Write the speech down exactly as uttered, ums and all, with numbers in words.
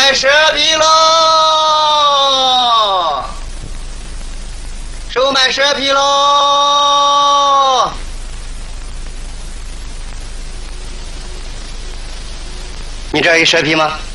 卖蛇皮喽！售卖蛇皮喽！你这儿有蛇皮吗？